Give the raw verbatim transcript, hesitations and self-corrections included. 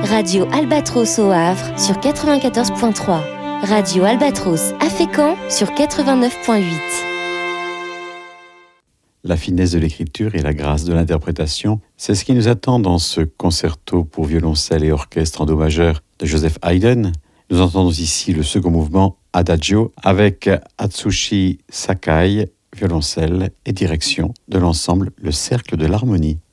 Radio Albatros au Havre sur quatre-vingt-quatorze point trois. Radio Albatros à Fécamp sur quatre-vingt-neuf point huit. La finesse de l'écriture et la grâce de l'interprétation, c'est ce qui nous attend dans ce concerto pour violoncelle et orchestre en do majeur de Joseph Haydn. Nous entendons ici le second mouvement Adagio avec Atsushi Sakai, violoncelle et direction de l'ensemble Le Cercle de l'Harmonie.